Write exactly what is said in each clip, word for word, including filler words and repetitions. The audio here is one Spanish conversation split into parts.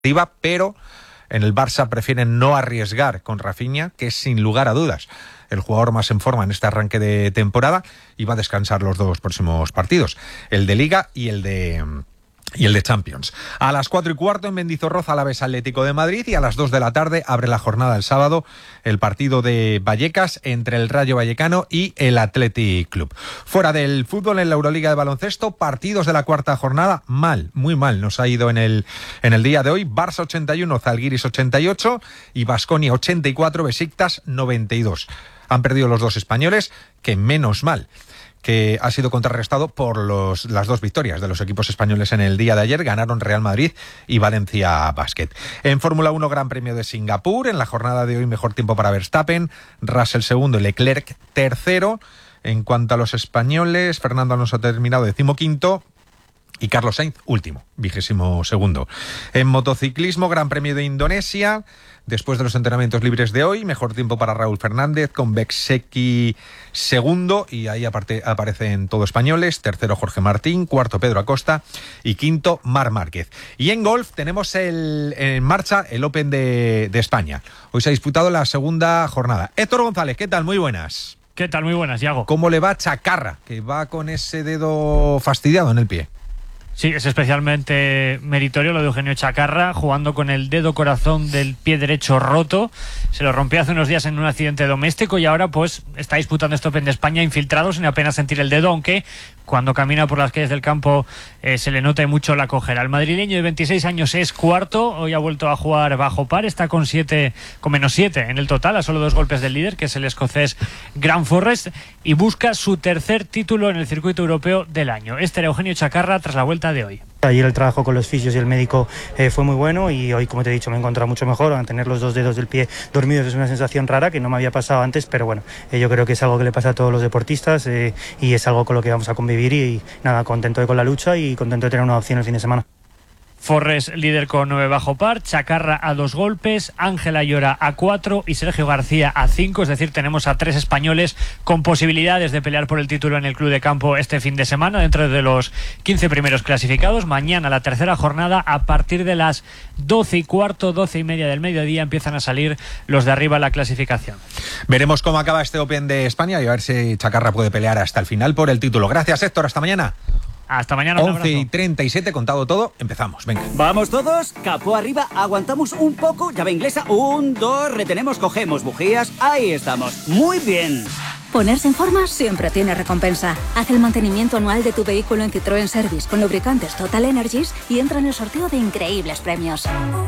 pero en el Barça prefieren no arriesgar con Rafinha, que es sin lugar a dudas el jugador más en forma en este arranque de temporada, y va a descansar los dos próximos partidos, el de Liga y el de... y el de Champions. A las cuatro y cuarto en Mendizorroza, Alavés Atlético de Madrid, y a las dos de la tarde abre la jornada el sábado el partido de Vallecas entre el Rayo Vallecano y el Athletic Club. Fuera del fútbol, en la Euroliga de baloncesto, partidos de la cuarta jornada, mal, muy mal nos ha ido en el, en el día de hoy. Barça ochenta y uno, Zalgiris ochenta y ocho y Baskonia ochenta y cuatro, Besiktas noventa y dos. Han perdido los dos españoles, que menos mal que ha sido contrarrestado por los, las dos victorias de los equipos españoles en el día de ayer. Ganaron Real Madrid y Valencia Basket. En Fórmula uno, Gran Premio de Singapur. En la jornada de hoy, mejor tiempo para Verstappen, Russell segundo y Leclerc tercero. En cuanto a los españoles, Fernando Alonso ha terminado decimoquinto y Carlos Sainz último, vigésimo segundo. En motociclismo, Gran Premio de Indonesia. Después de los entrenamientos libres de hoy, mejor tiempo para Raúl Fernández, con Bezzecchi segundo, y ahí aparte aparecen todos españoles. Tercero, Jorge Martín. Cuarto, Pedro Acosta. Y quinto, Marc Márquez. Y en golf tenemos el, en marcha el Open de, de España. Hoy se ha disputado la segunda jornada. Héctor González, ¿qué tal? Muy buenas. ¿Qué tal? Muy buenas, Iago. ¿Cómo le va Chacarra, que va con ese dedo fastidiado en el pie? Sí, es especialmente meritorio lo de Eugenio Chacarra, jugando con el dedo corazón del pie derecho roto. Se lo rompió hace unos días en un accidente doméstico y ahora pues está disputando este Open de España infiltrado, sin apenas sentir el dedo, aunque cuando camina por las calles del campo eh, se le nota mucho la cojera. El madrileño de veintiséis años es cuarto, hoy ha vuelto a jugar bajo par, está con siete, con menos siete en el total, a solo dos golpes del líder, que es el escocés Grant Forrest, y busca su tercer título en el circuito europeo del año. Este era Eugenio Chacarra tras la vuelta de hoy. Ayer el trabajo con los fisios y el médico eh, fue muy bueno, y hoy, como te he dicho, me he encontrado mucho mejor. A tener los dos dedos del pie dormidos es una sensación rara que no me había pasado antes, pero bueno, eh, yo creo que es algo que le pasa a todos los deportistas eh, y es algo con lo que vamos a convivir, y, y nada, contento de con la lucha y contento de tener una opción el fin de semana. Forrest líder con nueve bajo par, Chacarra a dos golpes, Ángel Ayora a cuatro y Sergio García a cinco, es decir, tenemos a tres españoles con posibilidades de pelear por el título en el Club de Campo este fin de semana, dentro de los quince primeros clasificados. Mañana la tercera jornada, a partir de las doce y cuarto, doce y media del mediodía, empiezan a salir los de arriba en la clasificación. Veremos cómo acaba este Open de España y a ver si Chacarra puede pelear hasta el final por el título. Gracias, Héctor, hasta mañana. Hasta mañana. once y treinta y siete, contado todo, empezamos, venga. Vamos todos, capó arriba, aguantamos un poco, llave inglesa, un, dos, retenemos, cogemos bujías, ahí estamos, muy bien. Ponerse en forma siempre tiene recompensa. Haz el mantenimiento anual de tu vehículo en Citroën Service con lubricantes Total Energies y entra en el sorteo de increíbles premios.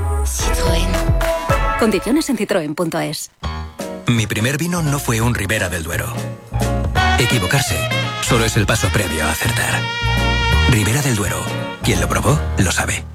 Citroën. Condiciones en citroen punto es. Mi primer vino no fue un Ribera del Duero. Equivocarse solo es el paso previo a acertar. Ribera del Duero. Quien lo probó, lo sabe.